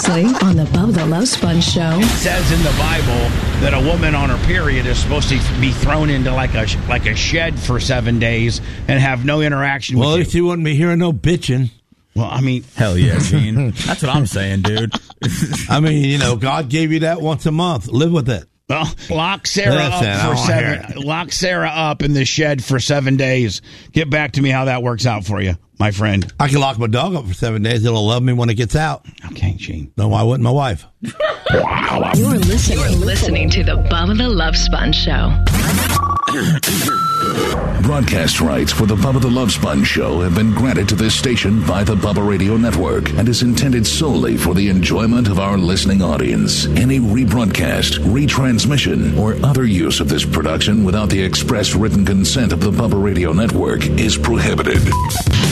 previously on the Bubba the Love Sponge Show. It says in the Bible that a woman on her period is supposed to be thrown into like a shed for 7 days and have no interaction with you. Well, if you wouldn't be hearing no bitching. Well, I mean... Hell yeah, Gene. That's what I'm saying, dude. I mean, God gave you that once a month. Live with it. Well, lock Sarah up in the shed for 7 days. Get back to me how that works out for you, my friend. I can lock my dog up for 7 days. It'll love me when it gets out. Okay, Gene. No, why wouldn't my wife? You're listening to the Bubba the Love Sponge Show. Broadcast rights for the Bubba the Love Sponge Show have been granted to this station by the Bubba Radio Network and is intended solely for the enjoyment of our listening audience. Any rebroadcast, retransmission, or other use of this production without the express written consent of the Bubba Radio Network is prohibited.